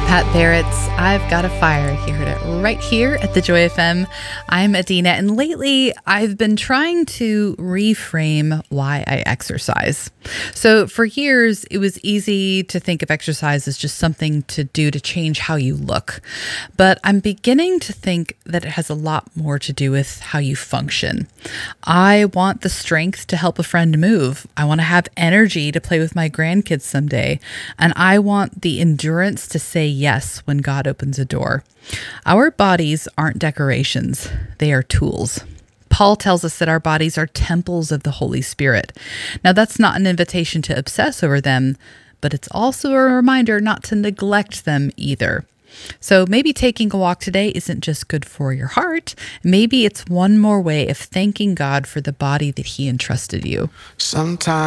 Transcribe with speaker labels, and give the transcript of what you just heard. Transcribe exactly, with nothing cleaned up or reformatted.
Speaker 1: Pat Barrett's I've Got a Fire here to, right here at the Joy F M. I'm Adina, and lately I've been trying to reframe why I exercise. So for years, it was easy to think of exercise as just something to do to change how you look. But I'm beginning to think that it has a lot more to do with how you function. I want the strength to help a friend move. I want to have energy to play with my grandkids someday. And I want the endurance to say yes when God opens a door. Our bodies aren't decorations, they are tools. Paul tells us that our bodies are temples of the Holy Spirit. Now, that's not an invitation to obsess over them, but it's also a reminder not to neglect them either. So maybe taking a walk today isn't just good for your heart. Maybe it's one more way of thanking God for the body that He entrusted you.
Speaker 2: Sometimes